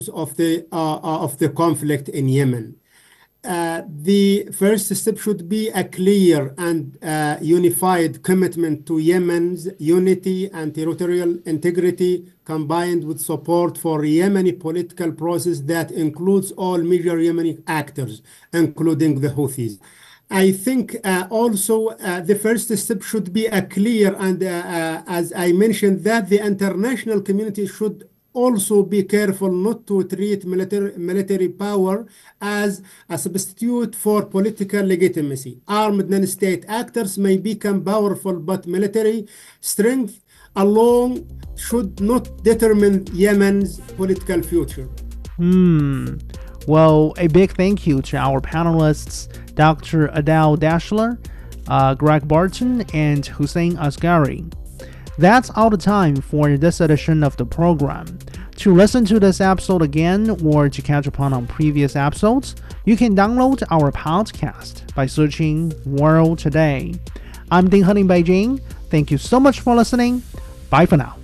of the conflict in Yemen. The first step should be a clear and unified commitment to Yemen's unity and territorial integrity, combined with support for Yemeni political process that includes all major Yemeni actors, including the Houthis. I think also the first step should be a clear and, as I mentioned, that the international community should also be careful not to treat military power as a substitute for political legitimacy. Armed non-state actors may become powerful, but military strength alone should not determine Yemen's political future. Well, a big thank you to our panelists, Dr. Adel Daschler, Greg Barton, and Hussein Asghari. That's all the time for this edition of the program. To listen to this episode again or to catch up on previous episodes, you can download our podcast by searching World Today. I'm Ding He in Beijing. Thank you so much for listening. Bye for now.